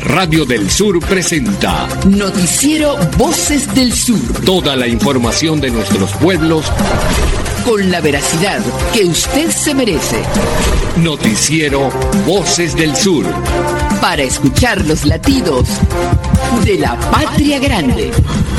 Radio del Sur presenta Noticiero Voces del Sur. Toda la información de nuestros pueblos con la veracidad que usted se merece. Noticiero Voces del Sur. Para escuchar los latidos de la patria grande.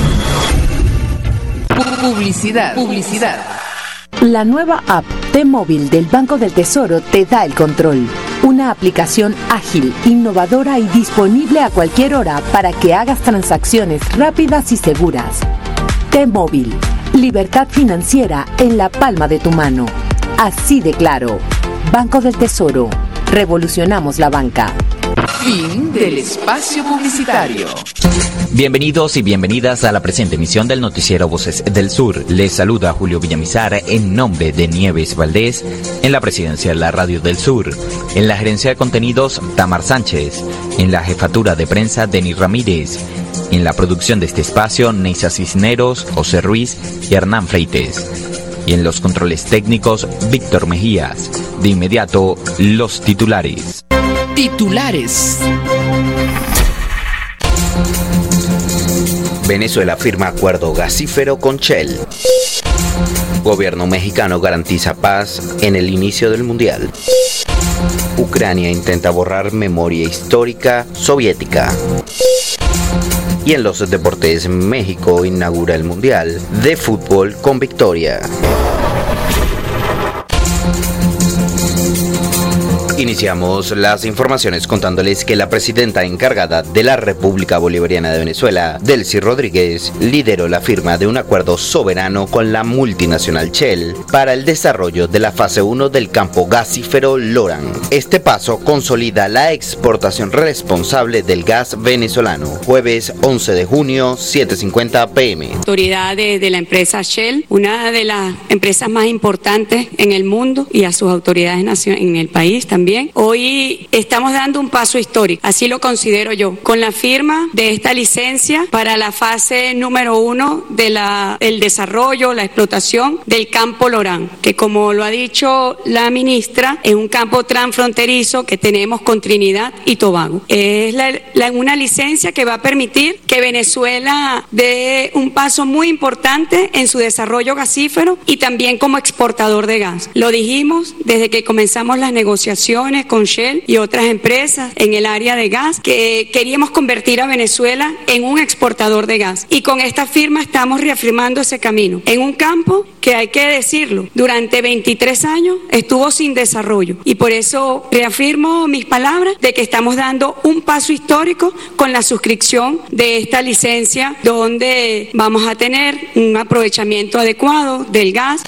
Publicidad. La nueva app T-Móvil del Banco del Tesoro te da el control. Una aplicación ágil, innovadora y disponible a cualquier hora para que hagas transacciones rápidas y seguras. T-Móvil, libertad financiera en la palma de tu mano. Así de claro. Banco del Tesoro. Revolucionamos la banca. Fin del espacio publicitario. Bienvenidos y bienvenidas a la presente emisión del Noticiero Voces del Sur. Les saluda Julio Villamizar en nombre de Nieves Valdés, en la presidencia de la Radio del Sur, en la gerencia de contenidos Tamar Sánchez, en la jefatura de prensa Denis Ramírez, en la producción de este espacio Neisa Cisneros, José Ruiz y Hernán Freites, y en los controles técnicos Víctor Mejías. De inmediato, los titulares. Venezuela firma acuerdo gasífero con Shell. Gobierno mexicano garantiza paz en el inicio del Mundial. Ucrania intenta borrar memoria histórica soviética. Y en los deportes, México inaugura el Mundial de Fútbol con victoria. Iniciamos las informaciones contándoles que la presidenta encargada de la República Bolivariana de Venezuela, Delcy Rodríguez, lideró la firma de un acuerdo soberano con la multinacional Shell para el desarrollo de la fase 1 del campo gasífero Lorán. Este paso consolida la exportación responsable del gas venezolano. Jueves 11 de junio, 7:50 p.m. Autoridad de la empresa Shell, una de las empresas más importantes en el mundo, y a sus autoridades en el país también. Hoy estamos dando un paso histórico, así lo considero yo, con la firma de esta licencia para la fase número 1 de el desarrollo, la explotación del campo Lorán, que como lo ha dicho la ministra, es un campo transfronterizo que tenemos con Trinidad y Tobago. Es una licencia que va a permitir que Venezuela dé un paso muy importante en su desarrollo gasífero y también como exportador de gas. Lo dijimos desde que comenzamos las negociaciones con Shell y otras empresas en el área de gas, que queríamos convertir a Venezuela en un exportador de gas. Y con esta firma estamos reafirmando ese camino. En un campo que, hay que decirlo, durante 23 años estuvo sin desarrollo. Y por eso reafirmo mis palabras de que estamos dando un paso histórico con la suscripción de esta licencia, donde vamos a tener un aprovechamiento adecuado del gas.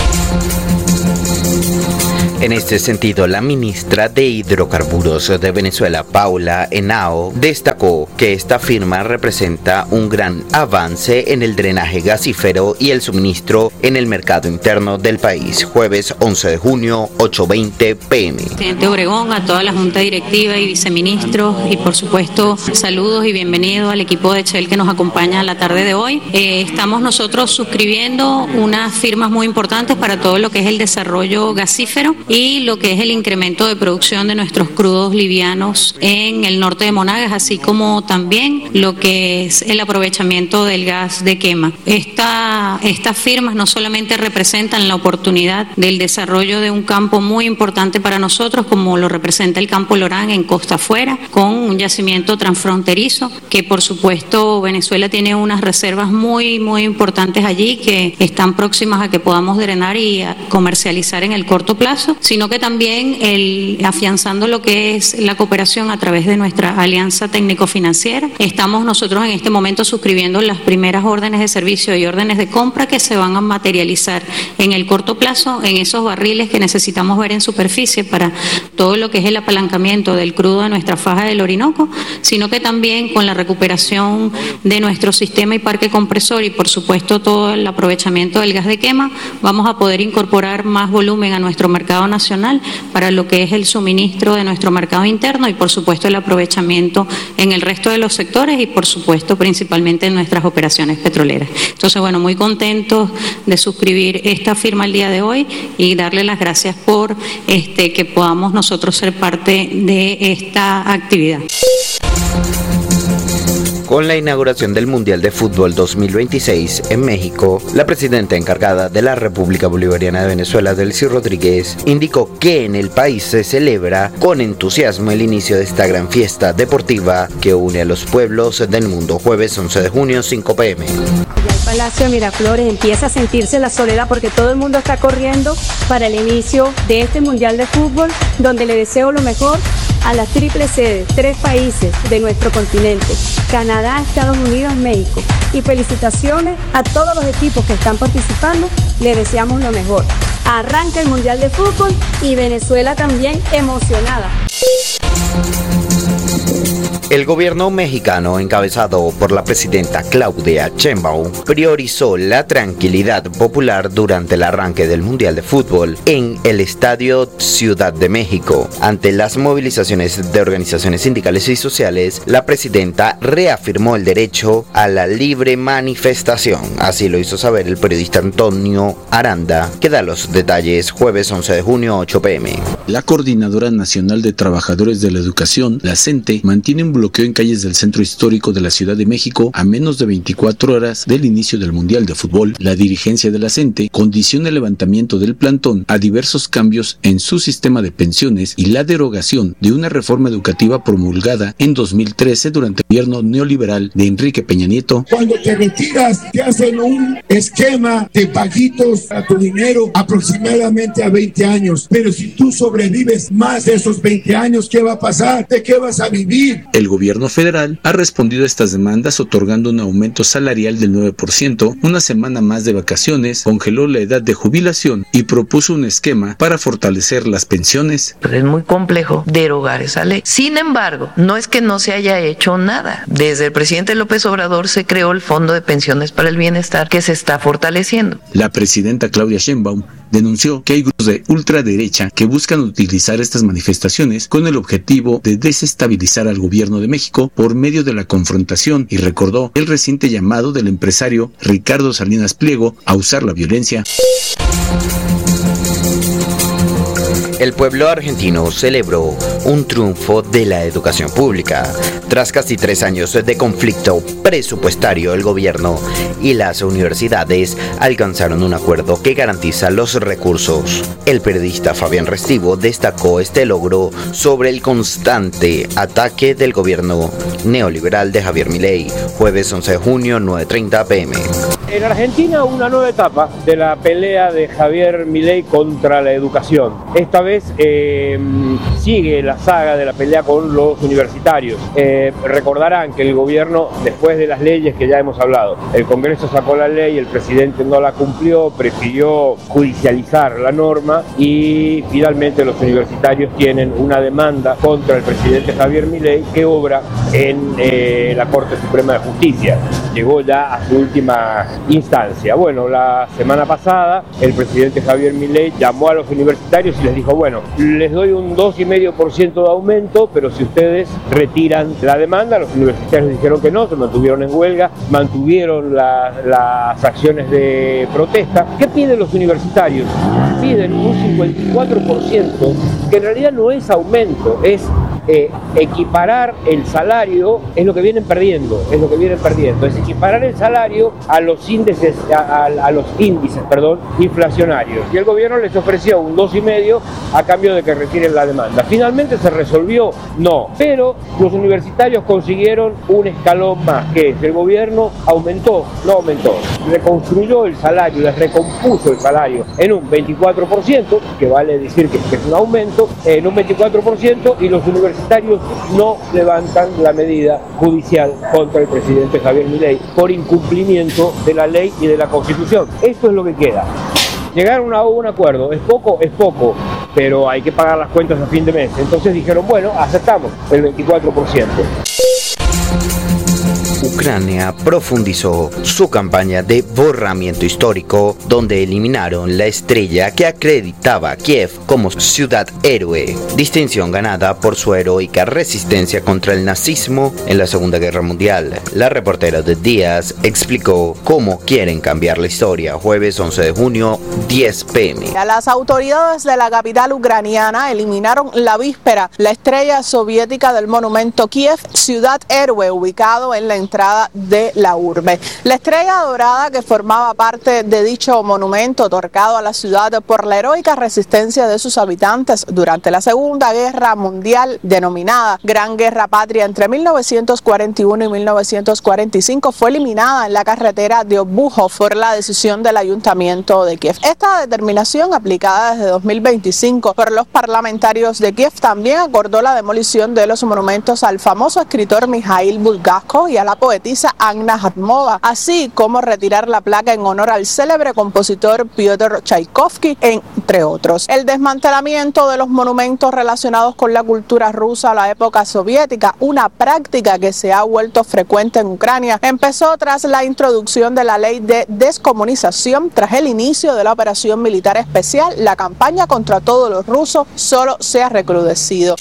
En este sentido, la ministra de Hidrocarburos de Venezuela, Paula Henao, destacó que esta firma representa un gran avance en el drenaje gasífero y el suministro en el mercado interno del país. Jueves 11 de junio, 8:20 p.m. Presidente Obregón, a toda la Junta Directiva y viceministros, y por supuesto saludos y bienvenidos al equipo de Shell que nos acompaña la tarde de hoy. Estamos nosotros suscribiendo unas firmas muy importantes para todo lo que es el desarrollo gasífero y lo que es el incremento de producción de nuestros crudos livianos en el norte de Monagas, así como también lo que es el aprovechamiento del gas de quema. Estas firmas no solamente representan la oportunidad del desarrollo de un campo muy importante para nosotros, como lo representa el campo Lorán en Costa Afuera, con un yacimiento transfronterizo, que por supuesto Venezuela tiene unas reservas muy, muy importantes allí que están próximas a que podamos drenar y a comercializar en el corto plazo, sino que también afianzando lo que es la cooperación a través de nuestra alianza técnico-financiera. Estamos nosotros en este momento suscribiendo las primeras órdenes de servicio y órdenes de compra que se van a materializar en el corto plazo en esos barriles que necesitamos ver en superficie para todo lo que es el apalancamiento del crudo de nuestra faja del Orinoco, sino que también con la recuperación de nuestro sistema y parque compresor y por supuesto todo el aprovechamiento del gas de quema, vamos a poder incorporar más volumen a nuestro mercado nacional para lo que es el suministro de nuestro mercado interno y por supuesto el aprovechamiento en el resto de los sectores y por supuesto principalmente en nuestras operaciones petroleras. Entonces, bueno, muy contentos de suscribir esta firma el día de hoy y darle las gracias por que podamos nosotros ser parte de esta actividad. Con la inauguración del Mundial de Fútbol 2026 en México, la presidenta encargada de la República Bolivariana de Venezuela, Delcy Rodríguez, indicó que en el país se celebra con entusiasmo el inicio de esta gran fiesta deportiva que une a los pueblos del mundo. Jueves 11 de junio, 5 p.m. Ya el Palacio de Miraflores empieza a sentirse la soledad porque todo el mundo está corriendo para el inicio de este Mundial de Fútbol, donde le deseo lo mejor a las triple sedes, 3 países de nuestro continente, Canadá, Estados Unidos, México. Y felicitaciones a todos los equipos que están participando, le deseamos lo mejor. Arranca el Mundial de Fútbol y Venezuela también emocionada. El gobierno mexicano, encabezado por la presidenta Claudia Sheinbaum, priorizó la tranquilidad popular durante el arranque del Mundial de Fútbol en el Estadio Ciudad de México. Ante las movilizaciones de organizaciones sindicales y sociales, la presidenta reafirmó el derecho a la libre manifestación. Así lo hizo saber el periodista Antonio Aranda, que da los detalles. Jueves 11 de junio, 8 p.m. La Coordinadora Nacional de Trabajadores de la Educación, la CENTE, mantiene un bloqueo en calles del centro histórico de la Ciudad de México a menos de 24 horas del inicio del Mundial de Fútbol. La dirigencia de la CENTE condiciona el levantamiento del plantón a diversos cambios en su sistema de pensiones y la derogación de una reforma educativa promulgada en 2013 durante el gobierno neoliberal de Enrique Peña Nieto. Cuando te retiras, te hacen un esquema de paguitos a tu dinero aproximadamente a 20 años. Pero si tú sobrevives más de esos 20 años, ¿qué va a pasar? ¿De qué vas a vivir? El gobierno federal ha respondido a estas demandas otorgando un aumento salarial del 9%, una semana más de vacaciones, congeló la edad de jubilación y propuso un esquema para fortalecer las pensiones. Es muy complejo derogar esa ley. Sin embargo, no es que no se haya hecho nada. Desde el presidente López Obrador se creó el Fondo de Pensiones para el Bienestar, que se está fortaleciendo. La presidenta Claudia Sheinbaum denunció que hay grupos de ultraderecha que buscan utilizar estas manifestaciones con el objetivo de desestabilizar al gobierno de México por medio de la confrontación y recordó el reciente llamado del empresario Ricardo Salinas Pliego a usar la violencia. El pueblo argentino celebró un triunfo de la educación pública. Tras casi 3 años de conflicto presupuestario, el gobierno y las universidades alcanzaron un acuerdo que garantiza los recursos. El periodista Fabián Restivo destacó este logro sobre el constante ataque del gobierno neoliberal de Javier Milei. Jueves 11 de junio, 9:30 p.m. En Argentina, una nueva etapa de la pelea de Javier Milei contra la educación. Esta vez sigue la saga de la pelea con los universitarios. Recordarán que el gobierno, después de las leyes que ya hemos hablado, el Congreso sacó la ley, el presidente no la cumplió, prefirió judicializar la norma y finalmente los universitarios tienen una demanda contra el presidente Javier Milei que obra en la Corte Suprema de Justicia. Llegó ya a su última instancia. Bueno, la semana pasada el presidente Javier Milei llamó a los universitarios y les dijo, bueno, les doy un 2,5% de aumento, pero si ustedes retiran la demanda. Los universitarios dijeron que no, se mantuvieron en huelga, mantuvieron las acciones de protesta. ¿Qué piden los universitarios? Piden un 54%, que en realidad no es aumento, es equiparar el salario, es lo que vienen perdiendo, es equiparar el salario a los índices, inflacionarios. Y el gobierno les ofreció un 2,5% a cambio de que retiren la demanda. Finalmente se resolvió, no, pero los universitarios consiguieron un escalón más, que es el gobierno reconstruyó el salario, les recompuso el salario en un 24%, que vale decir que es un aumento, en un 24%, y los universitarios no levantan la medida judicial contra el presidente Javier Milei por incumplimiento de la ley y de la Constitución. Esto es lo que queda. Llegaron a un acuerdo, es poco, pero hay que pagar las cuentas a fin de mes. Entonces dijeron, bueno, aceptamos el 24%. Ucrania profundizó su campaña de borramiento histórico, donde eliminaron la estrella que acreditaba a Kiev como ciudad héroe, distinción ganada por su heroica resistencia contra el nazismo en la Segunda Guerra Mundial. La reportera de Díaz explicó cómo quieren cambiar la historia. Jueves 11 de junio, 10 p.m. Las autoridades de la capital ucraniana eliminaron la víspera la estrella soviética del monumento Kiev, ciudad héroe, ubicado en la entrada de la urbe. La estrella dorada, que formaba parte de dicho monumento otorgado a la ciudad por la heroica resistencia de sus habitantes durante la Segunda Guerra Mundial, denominada Gran Guerra Patria entre 1941 y 1945, fue eliminada en la carretera de Obuhov por la decisión del Ayuntamiento de Kiev. Esta determinación, aplicada desde 2025 por los parlamentarios de Kiev, también acordó la demolición de los monumentos al famoso escritor Mikhail Bulgakov y a la poetisa Anna Akhmatova, así como retirar la placa en honor al célebre compositor Piotr Tchaikovsky, entre otros. El desmantelamiento de los monumentos relacionados con la cultura rusa a la época soviética, una práctica que se ha vuelto frecuente en Ucrania, empezó tras la introducción de la ley de descomunización. Tras el inicio de la operación militar especial, la campaña contra todos los rusos solo se ha recrudecido.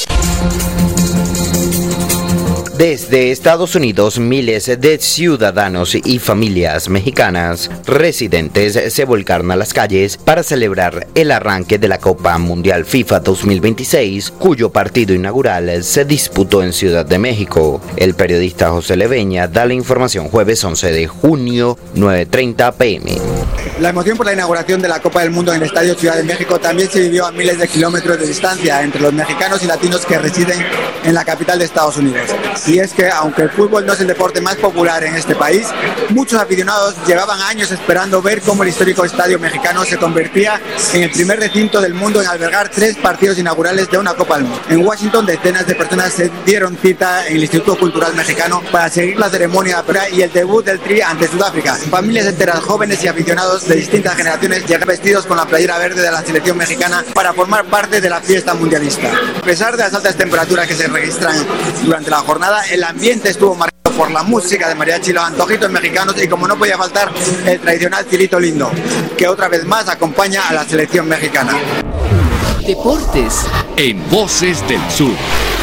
Desde Estados Unidos, miles de ciudadanos y familias mexicanas residentes se volcaron a las calles para celebrar el arranque de la Copa Mundial FIFA 2026, cuyo partido inaugural se disputó en Ciudad de México. El periodista José Leveña da la información. Jueves 11 de junio, 9:30 p.m. La emoción por la inauguración de la Copa del Mundo en el Estadio Ciudad de México también se vivió a miles de kilómetros de distancia entre los mexicanos y latinos que residen en la capital de Estados Unidos. Y es que, aunque el fútbol no es el deporte más popular en este país, muchos aficionados llevaban años esperando ver cómo el histórico Estadio Mexicano se convertía en el primer recinto del mundo en albergar 3 partidos inaugurales de una Copa del Mundo. En Washington, decenas de personas se dieron cita en el Instituto Cultural Mexicano para seguir la ceremonia y el debut del Tri ante Sudáfrica. Familias enteras, jóvenes y aficionados de distintas generaciones llegan vestidos con la playera verde de la selección mexicana para formar parte de la fiesta mundialista. A pesar de las altas temperaturas que se registran durante la jornada, el ambiente estuvo marcado por la música de mariachi, los antojitos mexicanos y, como no podía faltar, el tradicional Cirito Lindo, que otra vez más acompaña a la selección mexicana. Deportes en Voces del Sur.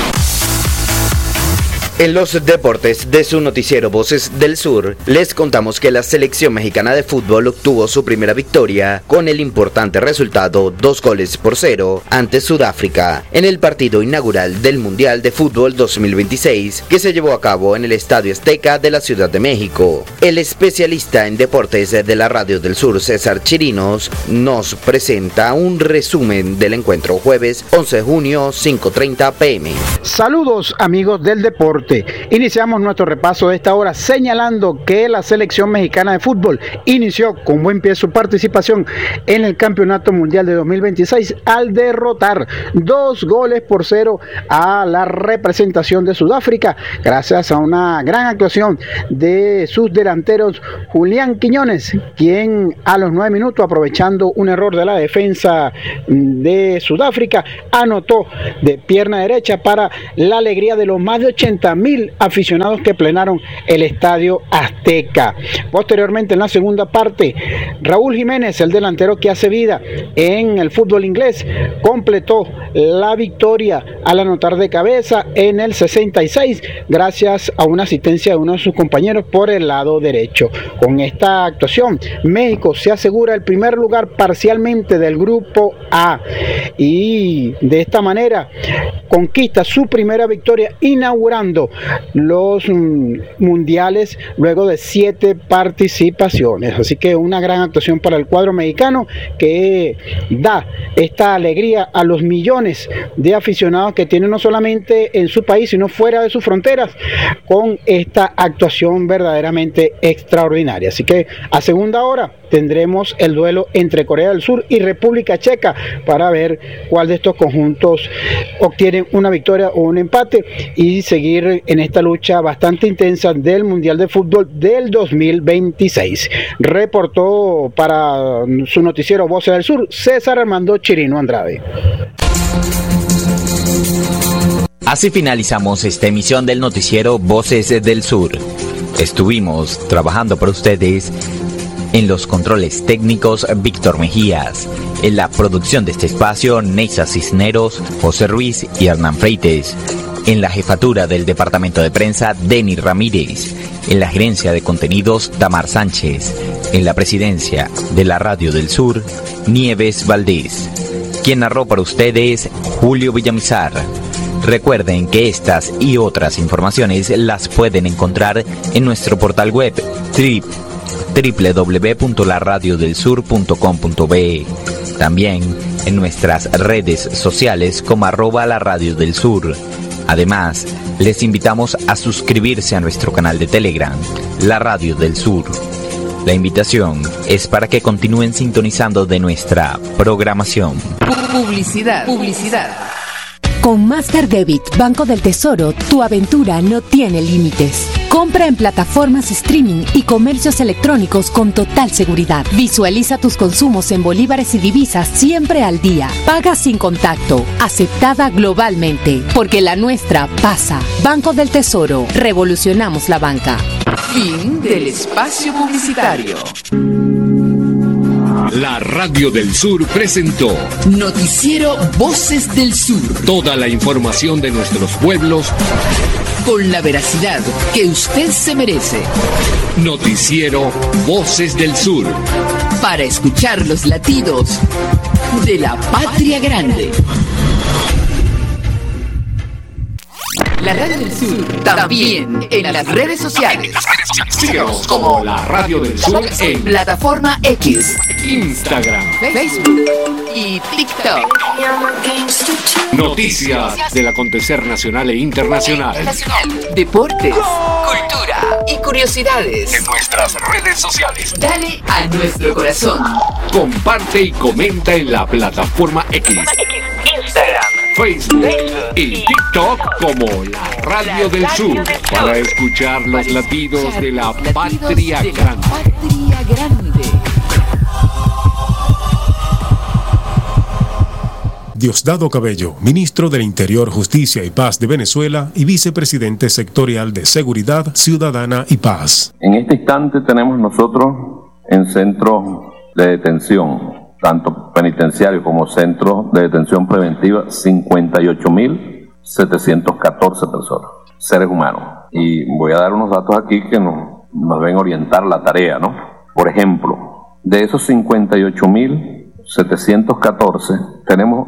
En los deportes de su noticiero Voces del Sur, les contamos que la selección mexicana de fútbol obtuvo su primera victoria con el importante resultado 2-0 ante Sudáfrica en el partido inaugural del Mundial de Fútbol 2026 que se llevó a cabo en el Estadio Azteca de la Ciudad de México. El especialista en deportes de la Radio del Sur, César Chirinos, nos presenta un resumen del encuentro. Jueves 11 de junio, 5:30 p.m. Saludos, amigos del deporte. Iniciamos nuestro repaso de esta hora señalando que la selección mexicana de fútbol inició con buen pie su participación en el Campeonato Mundial de 2026 al derrotar 2-0 a la representación de Sudáfrica, gracias a una gran actuación de sus delanteros Julián Quiñones, quien a los 9 minutos, aprovechando un error de la defensa de Sudáfrica, anotó de pierna derecha para la alegría de los más de 80,000 aficionados que plenaron el Estadio Azteca. Posteriormente, en la segunda parte, Raúl Jiménez, el delantero que hace vida en el fútbol inglés, completó la victoria al anotar de cabeza en el 66 gracias a una asistencia de uno de sus compañeros por el lado derecho. Con esta actuación, México se asegura el primer lugar parcialmente del grupo A y de esta manera conquista su primera victoria inaugurando los mundiales luego de 7 participaciones. Así que una gran actuación para el cuadro mexicano que da esta alegría a los millones de aficionados que tienen no solamente en su país sino fuera de sus fronteras con esta actuación verdaderamente extraordinaria. Así que a segunda hora tendremos el duelo entre Corea del Sur y República Checa para ver cuál de estos conjuntos obtienen una victoria o un empate y seguir en esta lucha bastante intensa del Mundial de Fútbol del 2026. Reportó para su noticiero Voces del Sur, César Armando Chirino Andrade. Así finalizamos esta emisión del noticiero Voces del Sur. Estuvimos trabajando para ustedes en los controles técnicos Víctor Mejías, en la producción de este espacio Neisa Cisneros, José Ruiz y Hernán Freites, en la jefatura del departamento de prensa Denny Ramírez, en la gerencia de contenidos Tamar Sánchez, en la presidencia de la Radio del Sur Nieves Valdés. Quien narró para ustedes Julio Villamizar. Recuerden que estas y otras informaciones las pueden encontrar en nuestro portal web www.laradiodelsur.com.be. También en nuestras redes sociales como @laradiodelsur. Además, les invitamos a suscribirse a nuestro canal de Telegram, La Radio del Sur. La invitación es para que continúen sintonizando de nuestra programación. Publicidad. Con Master Debit Banco del Tesoro, tu aventura no tiene límites. Compra en plataformas streaming y comercios electrónicos con total seguridad. Visualiza tus consumos en bolívares y divisas siempre al día. Paga sin contacto. Aceptada globalmente. Porque la nuestra pasa. Banco del Tesoro. Revolucionamos la banca. Fin del espacio publicitario. La Radio del Sur presentó Noticiero Voces del Sur. Toda la información de nuestros pueblos con la veracidad que usted se merece. Noticiero Voces del Sur. Para escuchar los latidos de la patria grande. La Radio del Sur también en las redes sociales. Síguenos como La Radio del Sur en plataforma X, Instagram, Facebook y TikTok. Noticias del acontecer nacional e internacional. Deportes, cultura y curiosidades. En nuestras redes sociales. Dale a nuestro corazón. Comparte y comenta en la plataforma X, Instagram, Facebook y TikTok como La Radio del Sur para escuchar los latidos de la patria grande. Diosdado Cabello, ministro del Interior, Justicia y Paz de Venezuela y vicepresidente sectorial de Seguridad Ciudadana y Paz. En este instante tenemos nosotros en centros de detención, tanto penitenciarios como centros de detención preventiva, 58.714 personas, seres humanos. Y voy a dar unos datos aquí que nos deben orientar la tarea, ¿no? Por ejemplo, de esos 58.714, tenemos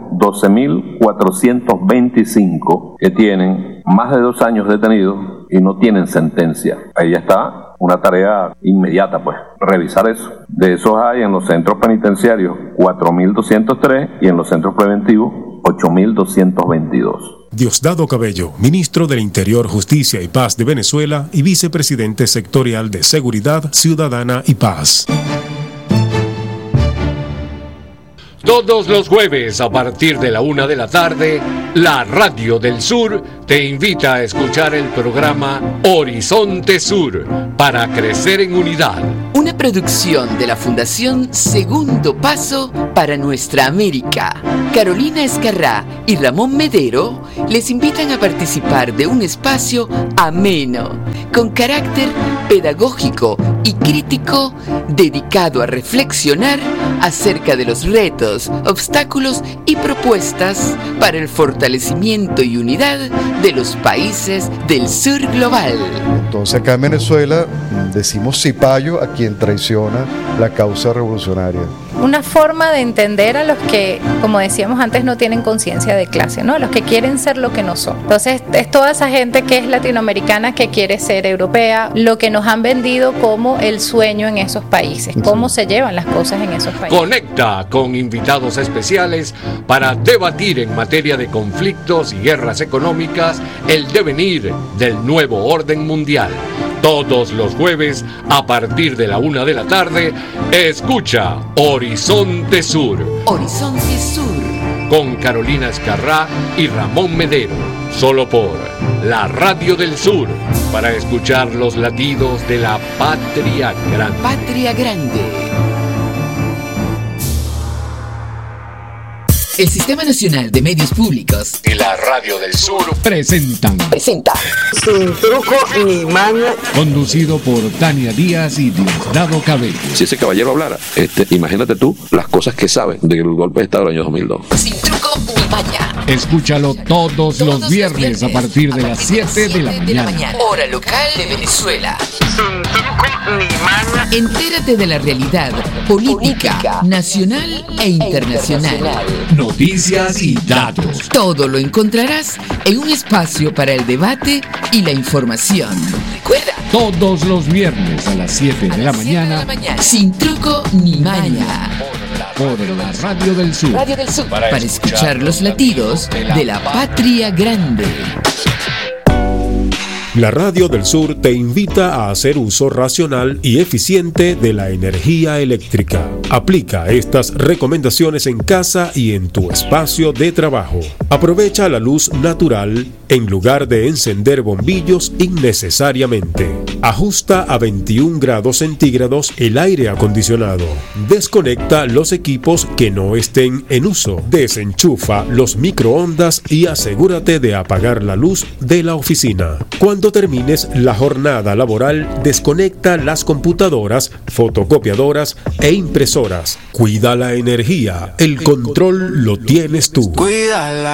12.425 que tienen más de 2 años detenidos y no tienen sentencia. Ahí ya está una tarea inmediata, pues, revisar eso. De esos hay en los centros penitenciarios 4.203 y en los centros preventivos 8.222. Diosdado Cabello, ministro del Interior, Justicia y Paz de Venezuela y vicepresidente sectorial de Seguridad Ciudadana y Paz. Todos los jueves a partir de la 1 de la tarde, la Radio del Sur te invita a escuchar el programa Horizonte Sur para crecer en unidad. Una producción de la Fundación Segundo Paso para Nuestra América. Carolina Escarrá y Ramón Medero les invitan a participar de un espacio ameno, con carácter pedagógico y crítico, dedicado a reflexionar acerca de los retos, obstáculos y propuestas para el fortalecimiento y unidad de los países del sur global. Entonces acá en Venezuela decimos cipayo a quien traiciona la causa revolucionaria. Una forma de entender a los que, como decíamos antes, no tienen conciencia de clase, ¿no? Los que quieren ser lo que no son. Entonces es toda esa gente que es latinoamericana que quiere ser europea, lo que nos han vendido como el sueño en esos países, cómo se llevan las cosas en esos países. Conecta con invitados especiales para debatir en materia de conflictos y guerras económicas el devenir del nuevo orden mundial. Todos los jueves a partir de la 1 de la tarde, escucha Horizonte Sur. Horizonte Sur. Con Carolina Escarrá y Ramón Medero. Solo por la Radio del Sur. Para escuchar los latidos de la patria grande. Patria grande. El Sistema Nacional de Medios Públicos y la Radio del Sur presentan Sin truco ni maña, conducido por Tania Díaz y Diosdado Cabello. Si ese caballero hablara, imagínate tú las cosas que sabe del golpe de Estado del año 2002. Sin truco ni maña. Escúchalo todos los viernes a partir de las 7 de la mañana. Hora local de Venezuela. sin truco ni maña. Entérate de la realidad política, nacional e internacional. Noticias y datos. Todo lo encontrarás en un espacio para el debate y la información. Recuerda, todos los viernes a las 7 de la mañana. Sin truco ni maña. Por la Radio del Sur. Para escuchar los latidos de la patria grande. La Radio del Sur te invita a hacer uso racional y eficiente de la energía eléctrica. Aplica estas recomendaciones en casa y en tu espacio de trabajo. Aprovecha la luz natural en lugar de encender bombillos innecesariamente. Ajusta a 21 grados centígrados el aire acondicionado. Desconecta los equipos que no estén en uso. Desenchufa los microondas y asegúrate de apagar la luz de la oficina. Cuando termines la jornada laboral, desconecta las computadoras, fotocopiadoras e impresoras. Cuida la energía. El control lo tienes tú. Cuídala.